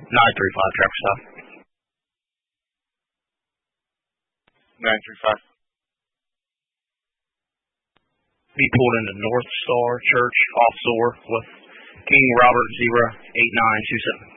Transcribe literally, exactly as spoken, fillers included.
nine three five, traffic stop. nine three five. Be pulled into North Star Church, offshore with King Robert zero eight nine two seven.